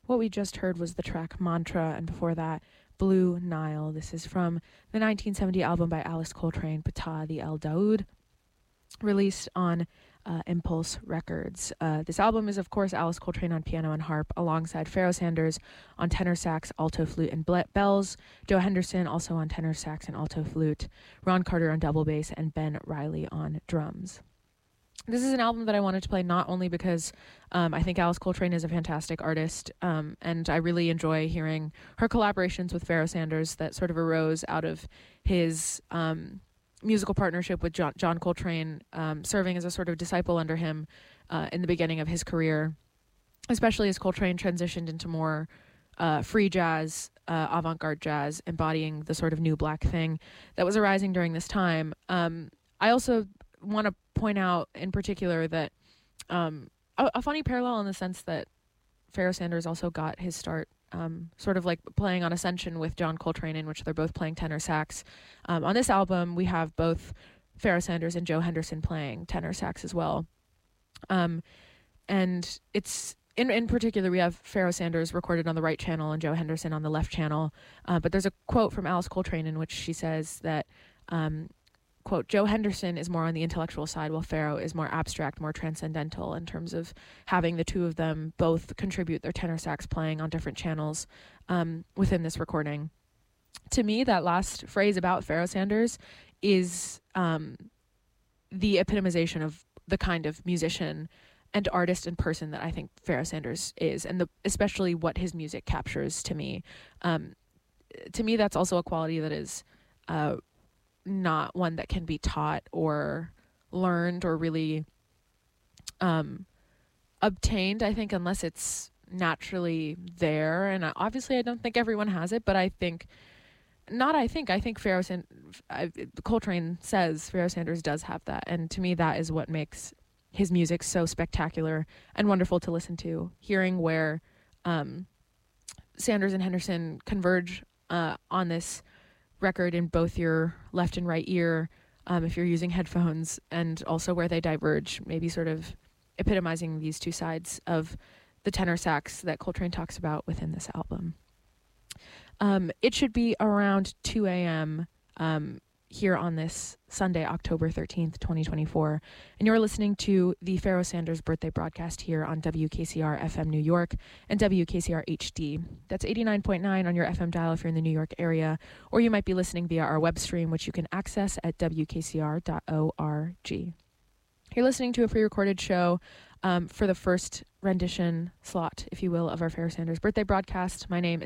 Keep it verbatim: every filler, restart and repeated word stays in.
what we just heard was the track Mantra, and before that, Blue Nile. This is from the nineteen seventy album by Alice Coltrane, Ptah the El Daoud, released on uh, Impulse Records. Uh, this album is, of course, Alice Coltrane on piano and harp, alongside Pharoah Sanders on tenor sax, alto flute, and ble- bells, Joe Henderson also on tenor sax and alto flute, Ron Carter on double bass, and Ben Riley on drums. This is an album that I wanted to play not only because um, I think Alice Coltrane is a fantastic artist, um, and I really enjoy hearing her collaborations with Pharoah Sanders that sort of arose out of his um, musical partnership with John, John Coltrane, um, serving as a sort of disciple under him uh, in the beginning of his career, especially as Coltrane transitioned into more uh, free jazz, uh, avant-garde jazz, embodying the sort of new black thing that was arising during this time. Um, I also want to point out in particular that um, a, a funny parallel in the sense that Pharoah Sanders also got his start um, sort of like playing on Ascension with John Coltrane, in which they're both playing tenor sax. Um, on this album, we have both Pharoah Sanders and Joe Henderson playing tenor sax as well. Um, and it's, in, in particular, we have Pharoah Sanders recorded on the right channel and Joe Henderson on the left channel. Uh, but there's a quote from Alice Coltrane in which she says that um, quote, Joe Henderson is more on the intellectual side, while Pharoah is more abstract, more transcendental, in terms of having the two of them both contribute their tenor sax playing on different channels um, within this recording. To me, that last phrase about Pharoah Sanders is um, the epitomization of the kind of musician and artist and person that I think Pharoah Sanders is, and the, especially what his music captures to me. Um, to me, that's also a quality that is uh, not one that can be taught or learned or really um, obtained, I think, unless it's naturally there. And obviously I don't think everyone has it, but I think, not I think, I think Pharoah San- I, Coltrane says Pharoah Sanders does have that. And to me, that is what makes his music so spectacular and wonderful to listen to. Hearing where um, Sanders and Henderson converge uh, on this record in both your left and right ear, um, if you're using headphones, and also where they diverge, maybe sort of epitomizing these two sides of the tenor sax that Coltrane talks about within this album. Um, it should be around two a.m. Um, here on this Sunday, October thirteenth, twenty twenty-four, and you're listening to the Pharoah Sanders birthday broadcast here on W K C R F M New York and W K C R H D. That's eighty-nine point nine on your F M dial if you're in the New York area, or you might be listening via our web stream, which you can access at W K C R dot org. You're listening to a pre-recorded show um, for the first rendition slot, if you will, of our Pharoah Sanders birthday broadcast. My name is